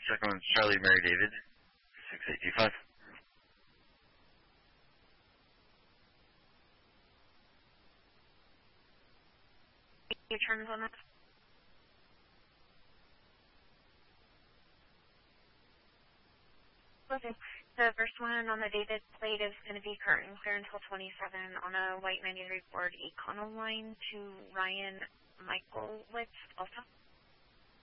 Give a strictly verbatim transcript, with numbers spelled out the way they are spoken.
second one's Charlie Mary David, six eight two five. Your turns on that. Okay. The first one on the David plate is going to be current and clear until twenty-seven on a white ninety-three Ford Econoline to Ryan Michaelwitz, Alta.